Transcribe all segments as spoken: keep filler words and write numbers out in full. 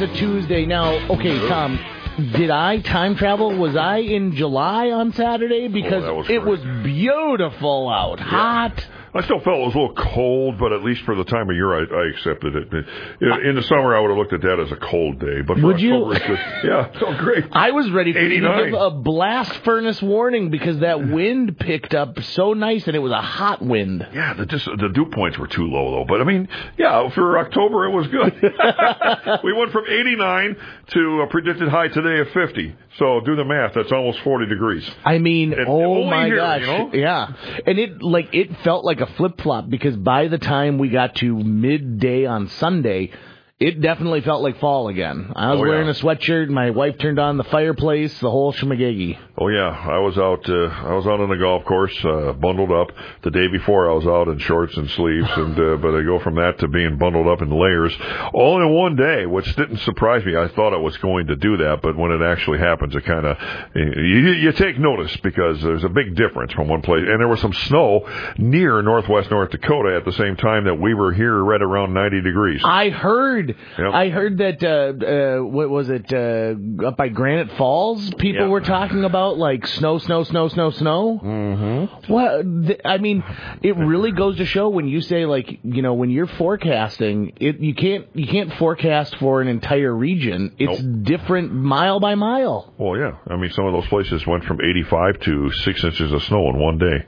a Tuesday. Now, okay, Tom, did I time travel? Was I in July on Saturday? Because oh, was it great. was beautiful out. Yeah. Hot. I still felt it was a little cold, but at least for the time of year, I, I accepted it. In the summer, I would have looked at that as a cold day. But for would October, you? It's just, yeah, it felt great. I was ready for you to give eighty-nine a blast furnace warning because that wind picked up so nice, and it was a hot wind. Yeah, the just, the dew points were too low, though. But, I mean, yeah, for October, it was good. We went from eighty-nine to a predicted high today of fifty. So do the math. That's almost forty degrees. I mean, and, oh, and my here, gosh. You know? Yeah. And it, like, it felt like a flip-flop because by the time we got to midday on Sunday, it definitely felt like fall again. I was oh, wearing yeah. a sweatshirt. My wife turned on the fireplace, the whole shmagegi. Oh yeah, I was out. Uh, I was out on the golf course, uh, bundled up. The day before, I was out in shorts and sleeves, and uh, but I go from that to being bundled up in layers, all in one day, which didn't surprise me. I thought I was going to do that, but when it actually happens, it kind of you, you take notice because there's a big difference from one place. And there was some snow near northwest North Dakota at the same time that we were here, right around ninety degrees. I heard. Yep. I heard that. Uh, uh, what was it? Uh, up by Granite Falls, people yep. were talking about. Like snow, snow, snow, snow, snow. Mm-hmm. Well, th- I mean, it really goes to show when you say like, you know, when you're forecasting, it you can't you can't forecast for an entire region. It's nope. different mile by mile. Well, yeah. I mean, some of those places went from eighty-five to six inches of snow in one day.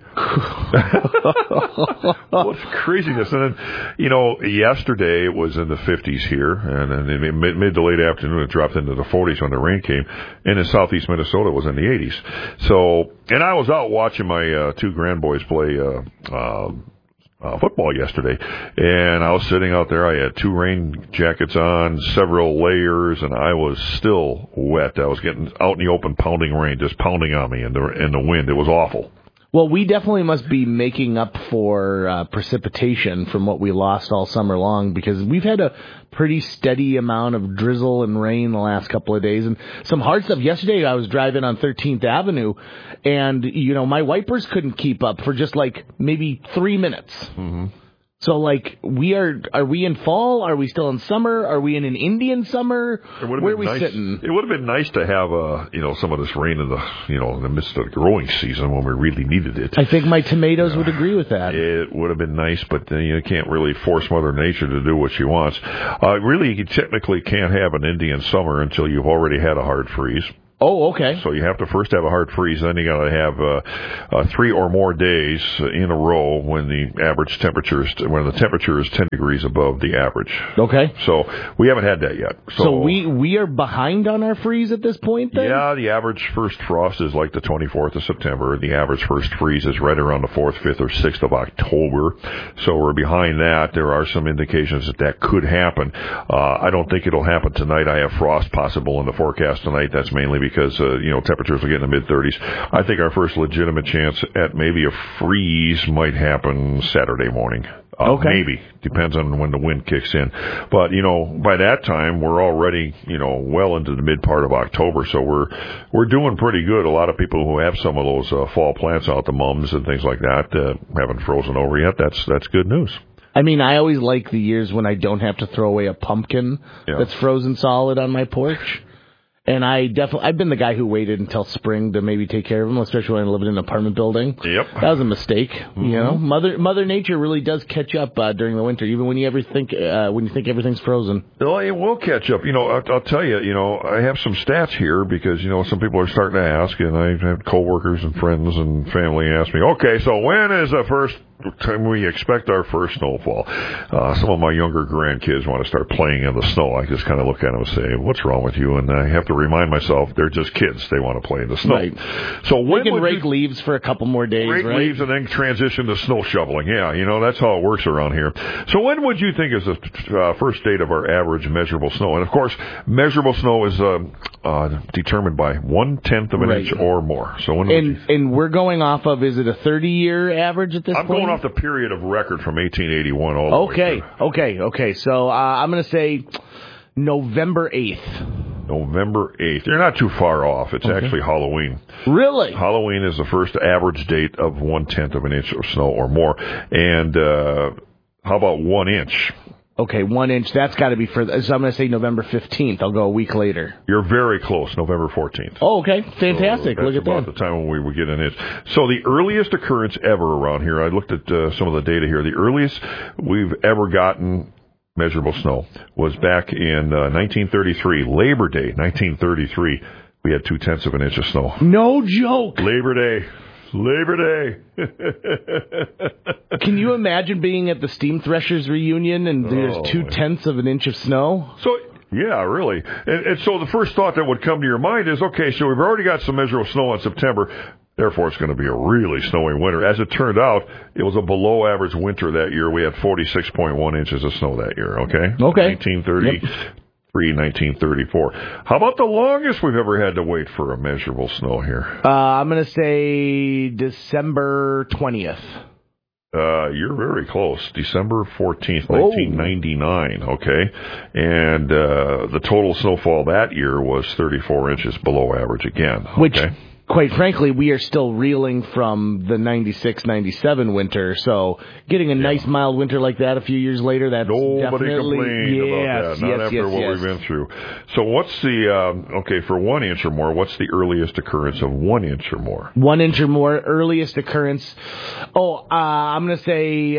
What's craziness? And then, you know, yesterday it was in the fifties here, and then in mid, mid to late afternoon it dropped into the forties when the rain came. And in southeast Minnesota it was in the eighties. So, and I was out watching my uh, two grandboys play uh, uh, uh, football yesterday, and I was sitting out there. I had two rain jackets on, several layers, and I was still wet. I was getting out in the open, pounding rain, just pounding on me in the in the wind. It was awful. Well, we definitely must be making up for uh, precipitation from what we lost all summer long because we've had a pretty steady amount of drizzle and rain the last couple of days and some hard stuff. Yesterday I was driving on thirteenth Avenue and, you know, my wipers couldn't keep up for just like maybe three minutes. Mm-hmm. So, like, we are, are we in fall? Are we still in summer? Are we in an Indian summer? Where are we nice. sitting? It would have been nice to have, uh, you know, some of this rain in the, you know, in the midst of the growing season when we really needed it. I think my tomatoes uh, would agree with that. It would have been nice, but uh, you can't really force Mother Nature to do what she wants. Uh, really, you technically can't have an Indian summer until you've already had a hard freeze. Oh, okay. So you have to first have a hard freeze, then you got to have uh, uh, three or more days in a row when the average temperature is when the temperature is ten degrees above the average. Okay. So we haven't had that yet. So, so we we are behind on our freeze at this point, then? Yeah, the average first frost is like the twenty-fourth of September. The average first freeze is right around the fourth, fifth, or sixth of October. So we're behind that. There are some indications that that could happen. Uh, I don't think it'll happen tonight. I have frost possible in the forecast tonight. That's mainly because, uh, you know, temperatures will get in the mid-thirties. I think our first legitimate chance at maybe a freeze might happen Saturday morning. Uh, okay. Maybe. Depends on when the wind kicks in. But, you know, by that time, we're already, you know, well into the mid part of October, so we're we're doing pretty good. A lot of people who have some of those uh, fall plants out, the mums and things like that, uh, haven't frozen over yet. That's that's good news. I mean, I always like the years when I don't have to throw away a pumpkin yeah. that's frozen solid on my porch. And I definitely, I've been the guy who waited until spring to maybe take care of them, especially when I lived in an apartment building. Yep. That was a mistake. Mm-hmm. You know, Mother Mother Nature really does catch up uh, during the winter, even when you ever think, uh, when you think everything's frozen. Well, it will catch up. You know, I'll, I'll tell you, you know, I have some stats here because, you know, some people are starting to ask, and I have coworkers and friends and family ask me, okay, so when is the first time we expect our first snowfall? Uh, some of my younger grandkids want to start playing in the snow. I just kind of look at them and say, what's wrong with you? And I have to remind myself they're just kids. They want to play in the snow. Right. So when they can would rake you, leaves for a couple more days, rake right? leaves and then transition to snow shoveling. Yeah, you know, that's how it works around here. So when would you think is the uh, first date of our average measurable snow? And, of course, measurable snow is uh, uh, determined by one-tenth of an right. inch or more. So when would and, you... and we're going off of, is it a thirty-year average at this I'm point? going off the period of record from eighteen eighty-one all the okay, way through. okay, okay. So uh, I'm going to say November eighth. November eighth. You're not too far off. It's okay. actually Halloween. Really? Halloween is the first average date of one-tenth of an inch of snow or more. And uh, how about one inch? Okay, one inch. That's got to be for. So I'm going to say November fifteenth. I'll go a week later. You're very close, November fourteenth. Oh, okay, fantastic. So Look at about that. the time when we would get an inch. So the earliest occurrence ever around here, I looked at uh, some of the data here. The earliest we've ever gotten measurable snow was back in uh, nineteen thirty-three, Labor Day, nineteen thirty-three. We had two tenths of an inch of snow. No joke. Labor Day. Labor Day. Can you imagine being at the Steam Threshers reunion and there's Oh, two-tenths of an inch of snow? So, yeah, really. And, and so the first thought that would come to your mind is, okay, so we've already got some measurable snow in September. Therefore, it's going to be a really snowy winter. As it turned out, it was a below-average winter that year. We had forty-six point one inches of snow that year, okay? Okay. nineteen thirty-three, nineteen thirty-four. How about the longest we've ever had to wait for a measurable snow here? Uh, I'm going to say December twentieth. Uh, you're very close. December fourteenth, nineteen ninety-nine, okay? And uh, the total snowfall that year was thirty-four inches below average again. Okay? Which, quite frankly, we are still reeling from the ninety-six ninety-seven winter, so getting a Yeah. nice mild winter like that a few years later, that's Nobody definitely... complained yes, about that, not yes, after yes, what yes. we've been through. So what's the, um, okay, for one inch or more, what's the earliest occurrence of one inch or more? One inch or more, earliest occurrence. Oh, uh, I'm going to say uh,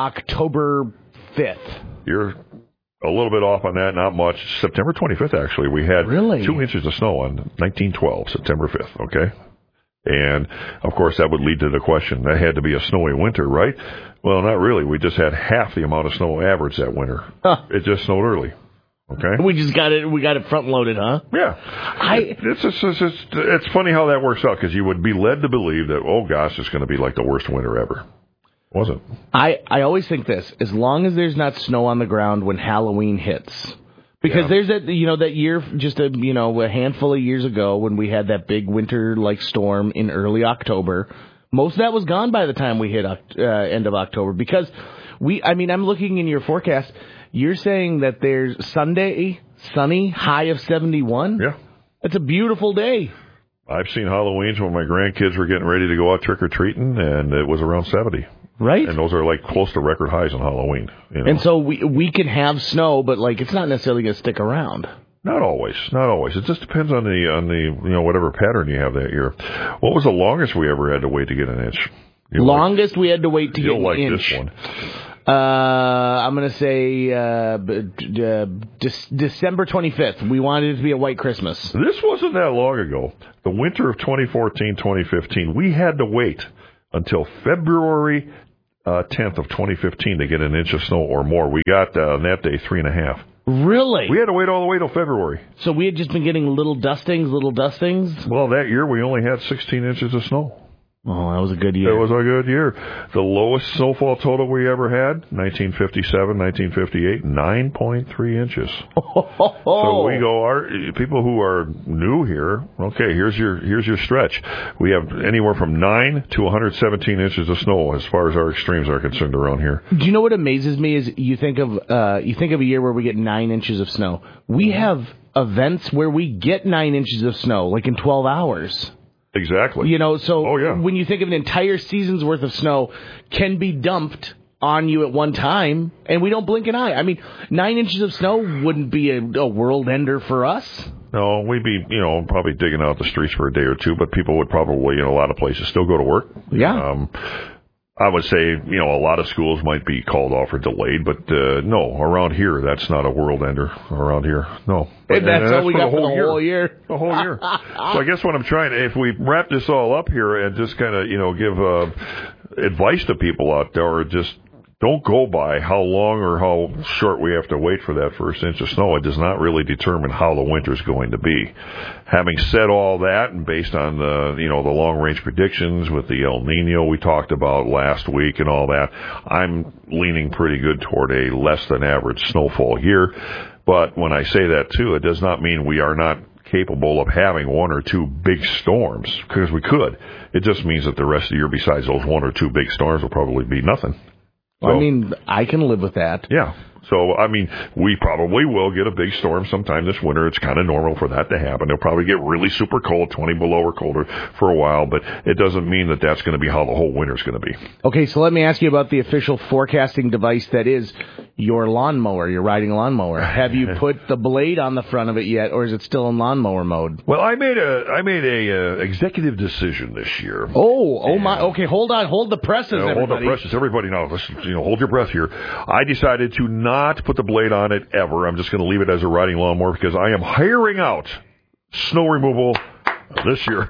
October fifth. You're a little bit off on that, not much. September twenty-fifth, actually. We had Really? two inches of snow on nineteen twelve, September fifth, okay? And, of course, that would lead to the question, that had to be a snowy winter, right? Well, not really. We just had half the amount of snow average that winter. Huh. It just snowed early. Okay. We just got it. We got it front loaded, huh? Yeah. I. It's it's, it's, it's, it's funny how that works out, because you would be led to believe that, oh, gosh, it's going to be like the worst winter ever. Wasn't. I I always think this: as long as there's not snow on the ground when Halloween hits, because Yeah. there's that you know that year just a you know a handful of years ago when we had that big winter like storm in early October. Most of that was gone by the time we hit uh, end of October, because we. I mean, I'm looking in your forecast. You're saying that there's Sunday sunny, high of seventy-one. Yeah. That's a beautiful day. I've seen Halloweens when my grandkids were getting ready to go out trick-or-treating, and it was around seventy. Right. And those are like close to record highs on Halloween. You know? And so we we can have snow, but like it's not necessarily going to stick around. Not always, not always. It just depends on the on the you know whatever pattern you have that year. What was the longest we ever had to wait to get an inch? You'll Longest like, we had to wait to get you'll an like inch. this one. Uh, I'm going to say uh, b- d- uh, De- December twenty-fifth. We wanted it to be a white Christmas. This wasn't that long ago. The winter of twenty fourteen, twenty fifteen, we had to wait until February uh, tenth of twenty fifteen to get an inch of snow or more. We got uh, on that day three and a half. Really? We had to wait all the way till February. So we had just been getting little dustings, little dustings? Well, that year we only had sixteen inches of snow. Oh, that was a good year. It was a good year. The lowest snowfall total we ever had, nineteen fifty-seven, nineteen fifty-eight, nine point three inches. So we go, our people who are new here, okay, here's your here's your stretch. We have anywhere from nine to one hundred seventeen inches of snow as far as our extremes are concerned around here. Do you know what amazes me is you think of uh, you think of a year where we get nine inches of snow. We have events where we get nine inches of snow, like in twelve hours. Exactly. You know, so oh, yeah. when you think of an entire season's worth of snow can be dumped on you at one time, and we don't blink an eye. I mean, nine inches of snow wouldn't be a, a world ender for us. No, we'd be, you know, probably digging out the streets for a day or two, but people would probably, in a lot of places, still go to work. Yeah. Um, I would say, you know, a lot of schools might be called off or delayed, but uh, no, around here, that's not a world ender. Around here, no. But, And that's and all we for got the for whole the year. whole year. The whole year. So I guess what I'm trying to, if we wrap this all up here and just kind of, you know, give uh, advice to people out there, or just don't go by how long or how short we have to wait for that first inch of snow. It does not really determine how the winter's going to be. Having said all that, and based on the, you know, the long-range predictions with the El Nino we talked about last week and all that, I'm leaning pretty good toward a less-than-average snowfall year. But when I say that, too, it does not mean we are not capable of having one or two big storms, because we could. It just means that the rest of the year, besides those one or two big storms, will probably be nothing. So, I mean, I can live with that. Yeah. So, I mean, we probably will get a big storm sometime this winter. It's kind of normal for that to happen. It'll probably get really super cold, twenty below or colder for a while, but it doesn't mean that that's going to be how the whole winter's going to be. Okay, so let me ask you about the official forecasting device that is your lawnmower, your riding lawnmower. Have you put the blade on the front of it yet, or is it still in lawnmower mode? Well, I made a I made a uh, executive decision this year. Oh, oh my! Okay, hold on, hold the presses, you know, everybody. Hold the presses, everybody. Now, listen, you know, hold your breath here. I decided to not put the blade on it ever. I'm just going to leave it as a riding lawnmower because I am hiring out snow removal this year.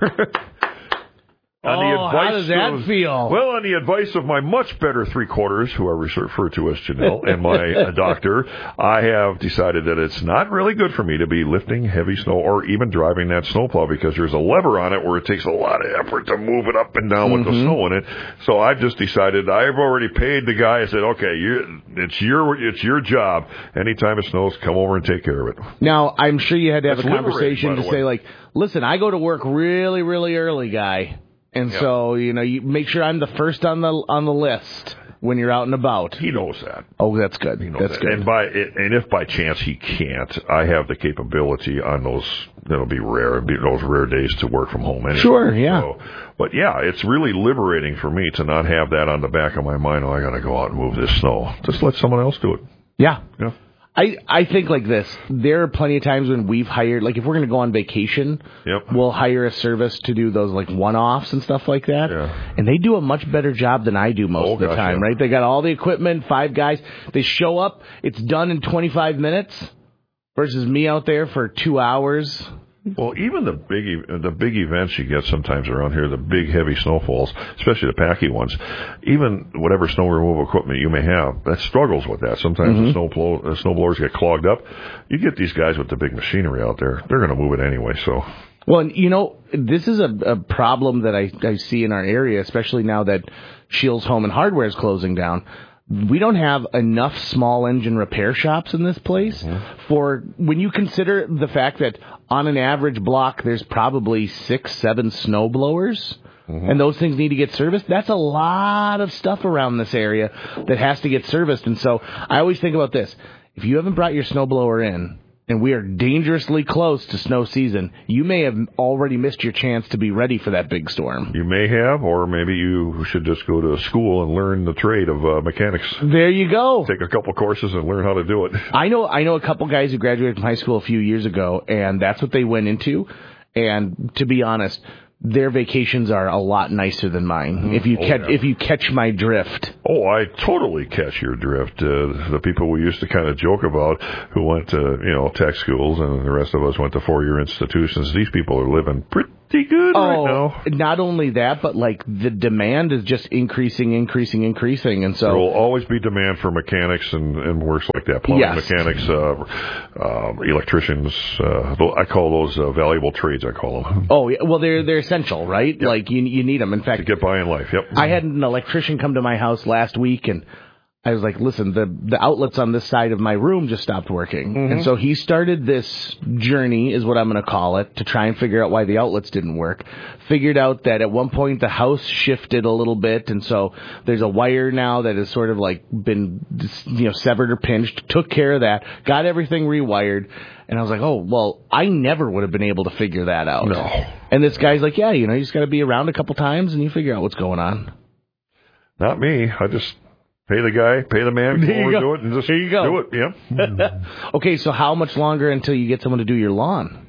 On oh, the advice how does that of, feel? Well, on the advice of my much better three-quarters, who I refer to as Janelle, and my uh, doctor, I have decided that it's not really good for me to be lifting heavy snow or even driving that snowplow because there's a lever on it where it takes a lot of effort to move it up and down mm-hmm. with the snow in it. So I've just decided I've already paid the guy. I said, okay, you, it's your it's your job. Anytime it snows, come over and take care of it. Now, I'm sure you had to have That's a conversation to say, like, listen, I go to work really, really early, guy. And yep. so, you know, you make sure I'm the first on the on the list when you're out and about. He knows that. Oh, that's good. He knows that's that. good. And by and if by chance he can't, I have the capability on those. That'll be rare. Be those rare days to work from home. Anyway. Sure. Yeah. So, but yeah, it's really liberating for me to not have that on the back of my mind. Oh, I got to go out and move this snow. Just let someone else do it. Yeah. Yeah. I, I think like this. There are plenty of times when we've hired, like if we're going to go on vacation, yep. we'll hire a service to do those like one-offs and stuff like that. Yeah. And they do a much better job than I do most oh, of the gosh, time, yeah. right? They got all the equipment, five guys. They show up, it's done in twenty-five minutes versus me out there for two hours. Well, even the big the big events you get sometimes around here, the big heavy snowfalls, especially the packy ones, even whatever snow removal equipment you may have, that struggles with that. Sometimes mm-hmm. the snow blow, the snow blowers get clogged up. You get these guys with the big machinery out there; they're going to move it anyway. So, well, you know, this is a, a problem that I, I see in our area, especially now that Shields Home and Hardware is closing down. We don't have enough small engine repair shops in this place mm-hmm. for when you consider the fact that on an average block there's probably six, seven snow blowers mm-hmm. and those things need to get serviced. That's a lot of stuff around this area that has to get serviced. And so I always think about this. If you haven't brought your snowblower in, and we are dangerously close to snow season, you may have already missed your chance to be ready for that big storm. You may have, or maybe you should just go to school and learn the trade of uh, mechanics. There you go. Take a couple courses and learn how to do it. I know I know a couple guys who graduated from high school a few years ago, and that's what they went into. And to be honest, their vacations are a lot nicer than mine. If you oh, catch yeah. if you catch my drift. Oh, I totally catch your drift. Uh, the people we used to kind of joke about who went to, you know, tech schools and the rest of us went to four-year institutions. These people are living pretty good oh, right now. Not only that, but like the demand is just increasing, increasing, increasing. And so there will always be demand for mechanics and, and works like that. Plumbing yes. mechanics, uh, uh, electricians. Uh, I call those uh, valuable trades, I call them. Oh, yeah. Well, they're, they're essential, right? Yep. Like you, you need them. In fact, to get by in life. Yep. I had an electrician come to my house last week and I was like, listen, the the outlets on this side of my room just stopped working. Mm-hmm. And so he started this journey, is what I'm going to call it, to try and figure out why the outlets didn't work. Figured out that at one point the house shifted a little bit, and so there's a wire now that has sort of like been, you know, severed or pinched. Took care of that, got everything rewired. And I was like, oh, well, I never would have been able to figure that out. No. And this guy's like, yeah, you know, you just got to be around a couple times and you figure out what's going on. Not me. I just pay the guy, pay the man, go over do it, and just there you go. do it. Yeah. Okay, so how much longer until you get someone to do your lawn?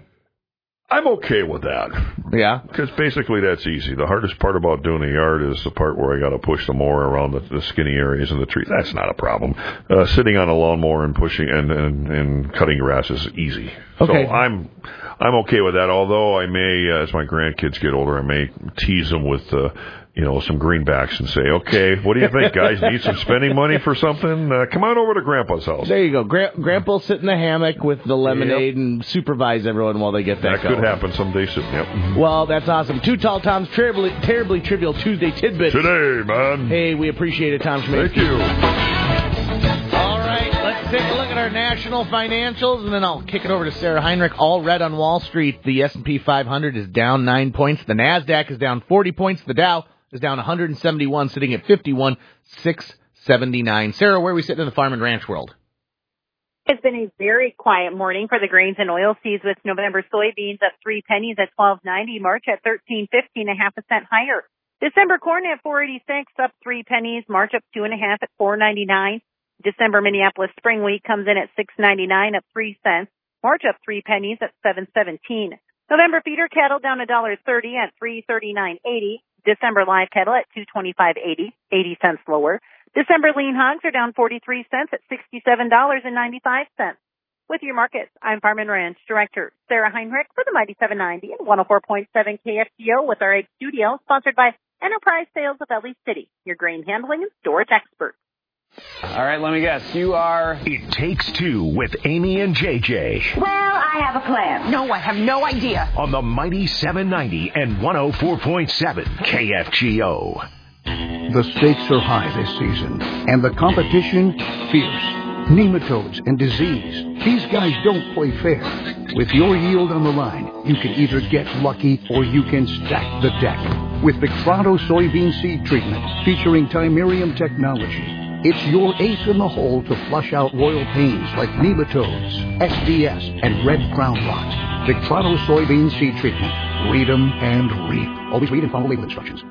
I'm okay with that. Yeah? Because basically that's easy. The hardest part about doing the yard is the part where I got to push the mower around the, the skinny areas and the trees. That's not a problem. Uh, sitting on a lawnmower and pushing and, and, and cutting grass is easy. Okay. So I'm I'm okay with that, although I may, uh, as my grandkids get older, I may tease them with uh, you know, some greenbacks and say, okay, what do you think, guys? Need some spending money for something? Uh, come on over to Grandpa's house. There you go. Gra- Grandpa will sit in the hammock with the lemonade yep. and supervise everyone while they get that That going. could happen someday soon, yep. Well, that's awesome. Two Tall Tom's terribly, terribly Trivial Tuesday Tidbits. Today, man. Hey, we appreciate it, Tom Schmidt. Thank you. All right, let's take a look at our national financials, and then I'll kick it over to Sarah Heinrich. All red on Wall Street. The S and P five hundred is down nine points. The NASDAQ is down forty points. The Dow is down one hundred seventy-one, sitting at fifty-one six seventy-nine. Sarah, where are we sitting in the farm and ranch world? It's been a very quiet morning for the grains and oilseeds, with November soybeans up three pennies at twelve ninety, March at thirteen fifty and a half a cent higher. December corn at four eighty-six, up three pennies, March up two and a half at four ninety-nine. December Minneapolis Spring Wheat comes in at six ninety-nine, up three cents. March up three pennies at seven seventeen. November feeder cattle down one dollar thirty at three thirty-nine eighty. December live cattle at two twenty-five eighty, eighty cents lower. December lean hogs are down forty-three cents at sixty-seven dollars and ninety-five cents. With your markets, I'm Farm and Ranch Director Sarah Heinrich for the Mighty seven ninety and one oh four point seven K F G O with our egg studio, sponsored by Enterprise Sales of Ellie City, your grain handling and storage expert. All right, let me guess. You are... It Takes Two with Amy and J J. Well, I have a plan. No, I have no idea. On the Mighty seven ninety and one oh four point seven K F G O. The stakes are high this season, and the competition fierce. Nematodes and disease. These guys don't play fair. With your yield on the line, you can either get lucky or you can stack the deck. With Victrano soybean seed treatment featuring Timerium technology, it's your ace in the hole to flush out royal pains like nematodes, S D S, and red crown blotch. Victrano soybean seed treatment. Read 'em and reap. Always read and follow label instructions.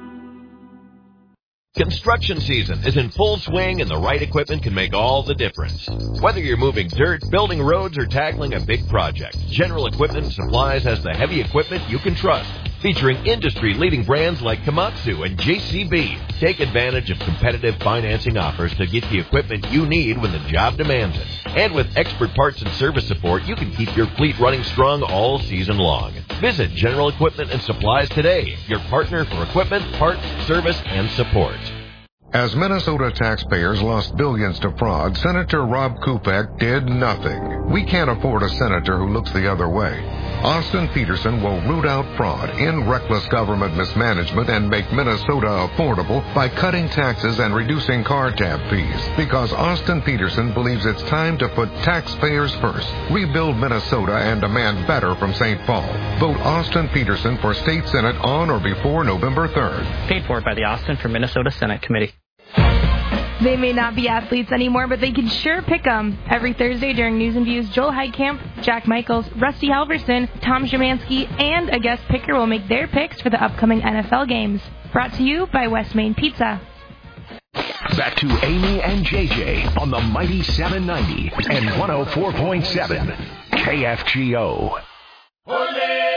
Construction season is in full swing, and the right equipment can make all the difference. Whether you're moving dirt, building roads, or tackling a big project, General Equipment and Supplies has the heavy equipment you can trust, featuring industry-leading brands like Komatsu and J C B. Take advantage of competitive financing offers to get the equipment you need when the job demands it. And with expert parts and service support, you can keep your fleet running strong all season long. Visit General Equipment and Supplies today, your partner for equipment, parts, service, and support. As Minnesota taxpayers lost billions to fraud, Senator Rob Kupek did nothing. We can't afford a senator who looks the other way. Austin Peterson will root out fraud, end reckless government mismanagement, and make Minnesota affordable by cutting taxes and reducing car tab fees. Because Austin Peterson believes it's time to put taxpayers first. Rebuild Minnesota and demand better from Saint Paul. Vote Austin Peterson for State Senate on or before November third. Paid for by the Austin for Minnesota Senate Committee. They may not be athletes anymore, but they can sure pick 'em. Every Thursday during News and Views, Joel Heidkamp, Jack Michaels, Rusty Halverson, Tom Szymanski, and a guest picker will make their picks for the upcoming N F L games. Brought to you by West Main Pizza. Back to Amy and J J on the Mighty seven ninety and one oh four point seven K F G O. Ole, ole,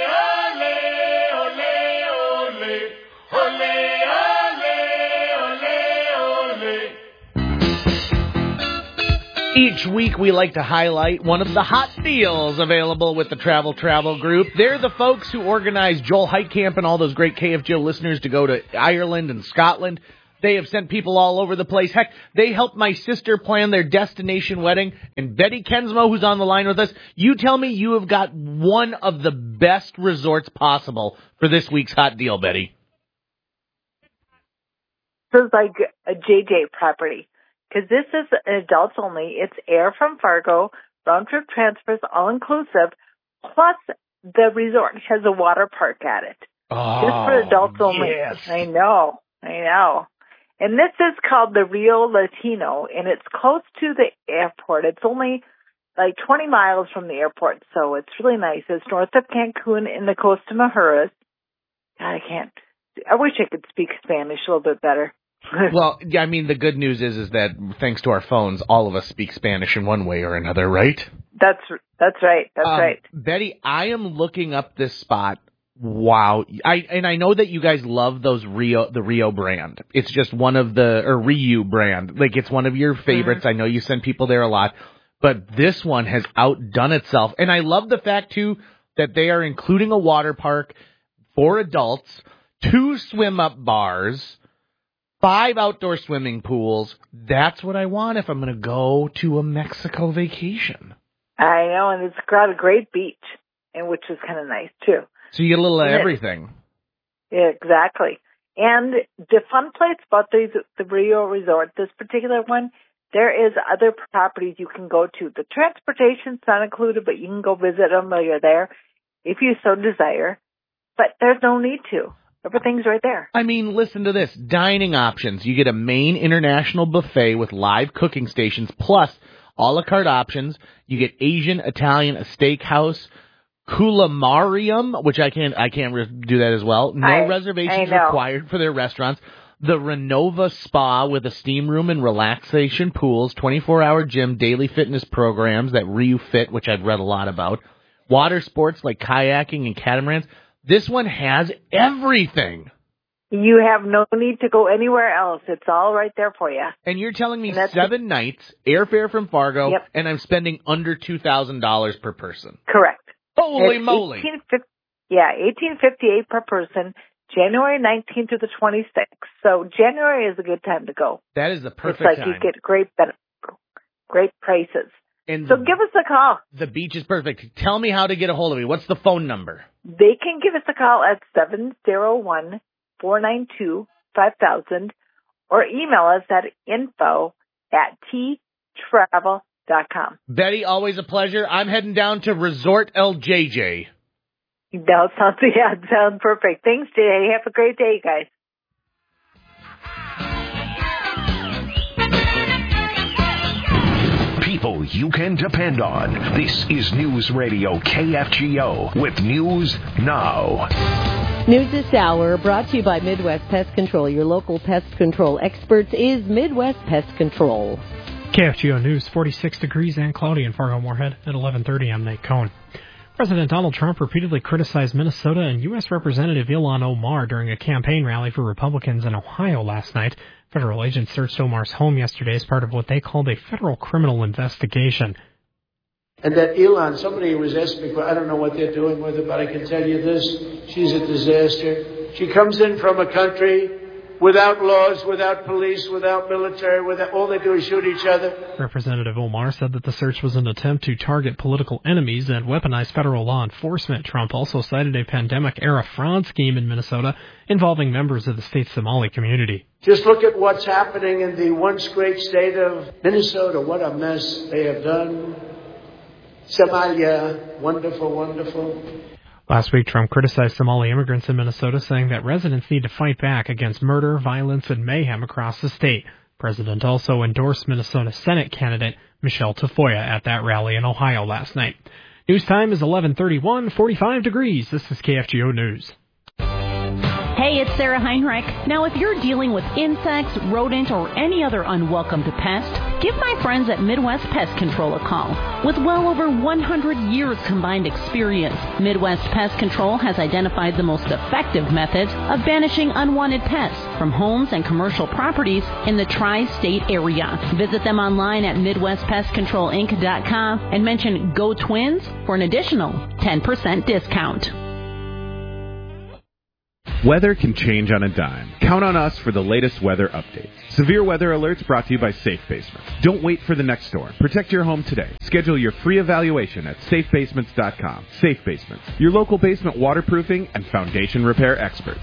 ole, ole, ole. Each week we like to highlight one of the hot deals available with the Travel Travel Group. They're the folks who organize Joel Heitkamp and all those great K F G O listeners to go to Ireland and Scotland. They have sent people all over the place. Heck, they helped my sister plan their destination wedding. And Betty Kensmo, who's on the line with us, you tell me you have got one of the best resorts possible for this week's hot deal, Betty. This is like a J J property. Because this is adults only. It's air from Fargo, round-trip transfers, all-inclusive, plus the resort has a water park at it. Oh, just for adults only. Yes. I know, I know. And this is called the Rio Latino, and it's close to the airport. It's only like twenty miles from the airport, so it's really nice. It's north of Cancun in the Costa Mujeres. God, I can't. I wish I could speak Spanish a little bit better. Well, yeah, I mean, the good news is is that thanks to our phones, all of us speak Spanish in one way or another, right? That's that's right. That's um, right. Betty, I am looking up this spot. Wow. I and I know that you guys love those Rio, the Rio brand. It's just one of the, or Ryu brand. Like, it's one of your favorites. Mm-hmm. I know you send people there a lot. But this one has outdone itself. And I love the fact, too, that they are including a water park for adults, two swim-up bars, five outdoor swimming pools. That's what I want if I'm going to go to a Mexico vacation. I know, and it's got a great beach, and which is kind of nice, too. So you get a little of and everything. It, yeah, exactly. And the fun place about these, the Rio Resort, this particular one, there is other properties you can go to. The transportation's not included, but you can go visit them while you're there if you so desire. But there's no need to. Everything's right there. I mean, listen to this. Dining options. You get a main international buffet with live cooking stations, plus a la carte options. You get Asian, Italian, a steakhouse, culinarium, which I can't I can't re- do that as well. No I, reservations I required for their restaurants. The Renova Spa with a steam room and relaxation pools, twenty-four hour gym, daily fitness programs, that Ryu Fit, which I've read a lot about. Water sports like kayaking and catamarans. This one has everything. You have no need to go anywhere else. It's all right there for you. And you're telling me seven nights, airfare from Fargo, yep. and I'm spending under two thousand dollars per person. Correct. Holy it's moly. eighteen fifty, yeah, eighteen fifty-eight per person, January nineteenth to the twenty-sixth. So January is a good time to go. That is the perfect it's like time. You get great, great prices. And so give us a call. The beach is perfect. Tell me how to get a hold of me. What's the phone number? They can give us a call at seven oh one, four nine two, five thousand or email us at info at t travel dot com. Betty, always a pleasure. I'm heading down to Resort L J J. That sounds, yeah, sounds perfect. Thanks, Jay. Have a great day, guys. People you can depend on. This is News Radio K F G O with News Now. News this hour brought to you by Midwest Pest Control. Your local pest control experts is Midwest Pest Control. K F G O News, forty-six degrees and cloudy in Fargo-Moorhead at eleven thirty. I'm Nate Cohn. President Donald Trump repeatedly criticized Minnesota and U S. Representative Ilhan Omar during a campaign rally for Republicans in Ohio last night. Federal agents searched Omar's home yesterday as part of what they called a federal criminal investigation. And that Ilhan, somebody was asking me, I don't know what they're doing with her, but I can tell you this, she's a disaster. She comes in from a country without laws, without police, without military, without, all they do is shoot each other. Representative Omar said that the search was an attempt to target political enemies and weaponize federal law enforcement. Trump also cited a pandemic-era fraud scheme in Minnesota involving members of the state's Somali community. Just look at what's happening in the once great state of Minnesota. What a mess they have done. Somalia, wonderful, wonderful. Last week, Trump criticized Somali immigrants in Minnesota, saying that residents need to fight back against murder, violence, and mayhem across the state. The president also endorsed Minnesota Senate candidate Michelle Tafoya at that rally in Ohio last night. News time is eleven thirty-one, forty-five degrees. This is K F G O News. Hey, it's Sarah Heinrich. Now, if you're dealing with insects, rodent, or any other unwelcome pest, give my friends at Midwest Pest Control a call. With well over one hundred years combined experience, Midwest Pest Control has identified the most effective methods of banishing unwanted pests from homes and commercial properties in the tri-state area. Visit them online at Midwest Pest Control Inc dot com and mention Go Twins for an additional ten percent discount. Weather can change on a dime. Count on us for the latest weather updates. Severe weather alerts brought to you by Safe Basements. Don't wait for the next storm. Protect your home today. Schedule your free evaluation at safe basements dot com. Safe Basements, your local basement waterproofing and foundation repair experts.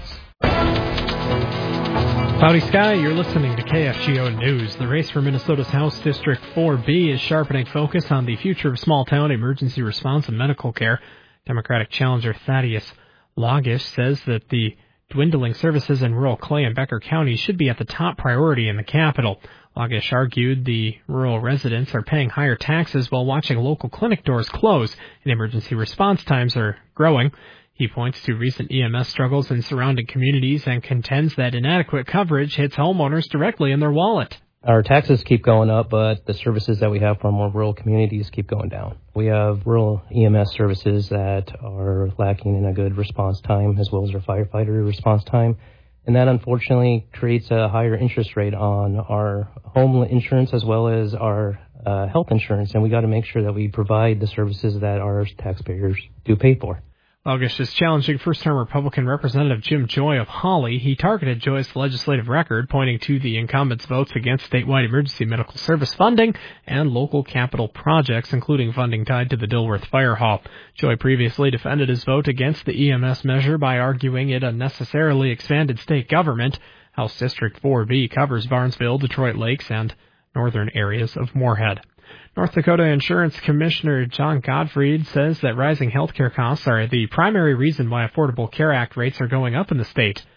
Cloudy sky, you're listening to K F G O News. The race for Minnesota's House District four B is sharpening focus on the future of small-town emergency response and medical care. Democratic challenger Thaddeus Logish says that the dwindling services in rural Clay and Becker counties should be at the top priority in the capital. Logish argued the rural residents are paying higher taxes while watching local clinic doors close, and emergency response times are growing. He points to recent E M S struggles in surrounding communities and contends that inadequate coverage hits homeowners directly in their wallet. Our taxes keep going up, but the services that we have from our rural communities keep going down. We have rural E M S services that are lacking in a good response time, as well as our firefighter response time. And that unfortunately creates a higher interest rate on our home insurance as well as our uh, health insurance. And we got to make sure that we provide the services that our taxpayers do pay for. August is challenging first-term Republican Representative Jim Joy of Hawley. He targeted Joy's legislative record, pointing to the incumbent's votes against statewide emergency medical service funding and local capital projects, including funding tied to the Dilworth Fire Hall. Joy previously defended his vote against the E M S measure by arguing it unnecessarily expanded state government. House District four B covers Barnesville, Detroit Lakes, and northern areas of Moorhead. North Dakota Insurance Commissioner John Gottfried says that rising health care costs are the primary reason why Affordable Care Act rates are going up in the state.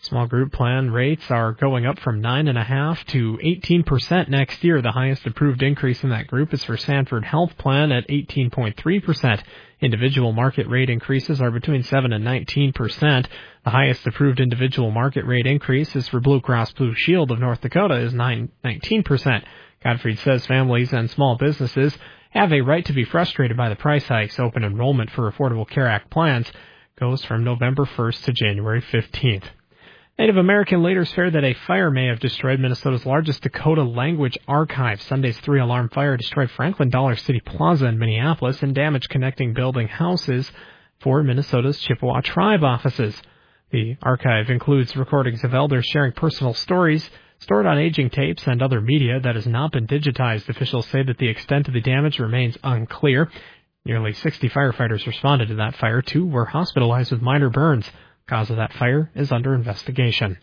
Small group plan rates are going up from nine point five to eighteen percent next year. The highest approved increase in that group is for Sanford Health Plan at eighteen point three percent. Individual market rate increases are between seven and nineteen percent. The highest approved individual market rate increase is for Blue Cross Blue Shield of North Dakota is nineteen percent. Gottfried says families and small businesses have a right to be frustrated by the price hikes. Open enrollment for Affordable Care Act plans goes from November first to January fifteenth. Native American leaders fear that a fire may have destroyed Minnesota's largest Dakota language archive. Sunday's three-alarm fire destroyed Franklin Dollar City Plaza in Minneapolis and damaged connecting building houses for Minnesota's Chippewa tribe offices. The archive includes recordings of elders sharing personal stories stored on aging tapes and other media that has not been digitized. Officials say that the extent of the damage remains unclear. Nearly sixty firefighters responded to that fire. Two were hospitalized with minor burns. Cause of that fire is under investigation.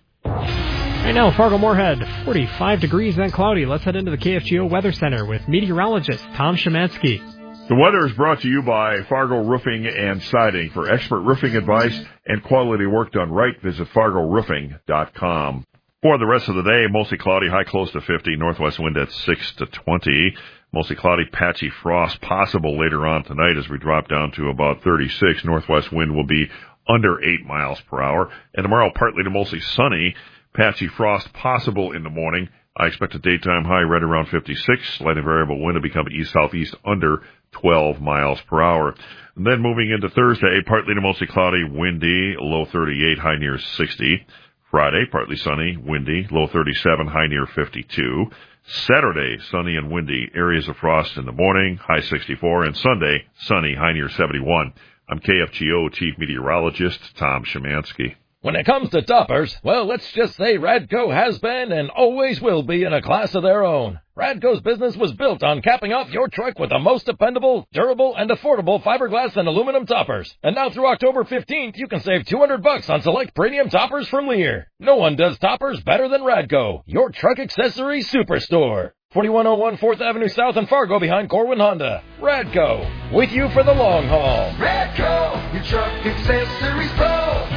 Right now, Fargo-Moorhead, forty-five degrees and cloudy. Let's head into the K F G O Weather Center with meteorologist Tom Szymanski. The weather is brought to you by Fargo Roofing and Siding. For expert roofing advice and quality work done right, visit fargo roofing dot com. For the rest of the day, mostly cloudy, high close to fifty, northwest wind at six to twenty. Mostly cloudy, patchy frost possible later on tonight as we drop down to about thirty-six. Northwest wind will be under eight miles per hour. And tomorrow, partly to mostly sunny, patchy frost possible in the morning. I expect a daytime high right around fifty-six. Slightly variable wind to become east-southeast under twelve miles per hour. And then moving into Thursday, partly to mostly cloudy, windy, low thirty-eight, high near sixty. Friday, partly sunny, windy, low thirty-seven, high near fifty-two. Saturday, sunny and windy, areas of frost in the morning, high sixty-four. And Sunday, sunny, high near seventy-one. I'm K F G O Chief Meteorologist Tom Szymanski. When it comes to toppers, well, let's just say Radco has been and always will be in a class of their own. Radco's business was built on capping off your truck with the most dependable, durable, and affordable fiberglass and aluminum toppers. And now through October fifteenth, you can save two hundred bucks on select premium toppers from Lear. No one does toppers better than Radco, your truck accessory superstore. forty-one oh one fourth Avenue South in Fargo behind Corwin Honda. Radco, with you for the long haul. Radco, your truck accessories pro.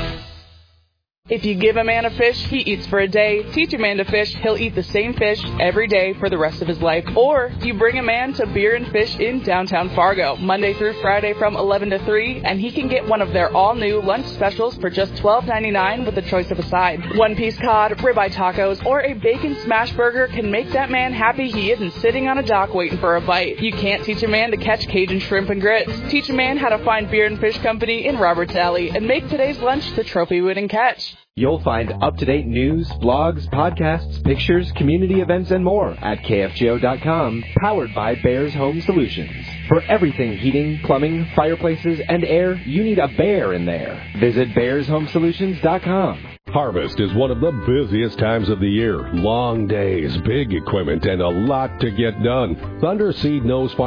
If you give a man a fish, he eats for a day. Teach a man to fish, he'll eat the same fish every day for the rest of his life. Or you bring a man to Beer and Fish in downtown Fargo, Monday through Friday from eleven to three, and he can get one of their all-new lunch specials for just twelve ninety-nine with a choice of a side. One-piece cod, ribeye tacos, or a bacon smash burger can make that man happy he isn't sitting on a dock waiting for a bite. You can't teach a man to catch Cajun shrimp and grits. Teach a man how to find Beer and Fish Company in Roberts Alley and make today's lunch the trophy-winning catch. You'll find up-to-date news, blogs, podcasts, pictures, community events, and more at K F G O dot com, powered by Bears Home Solutions. For everything heating, plumbing, fireplaces, and air, you need a bear in there. Visit bears home solutions dot com. Harvest is one of the busiest times of the year. Long days, big equipment, and a lot to get done. Thunder Seed knows farmers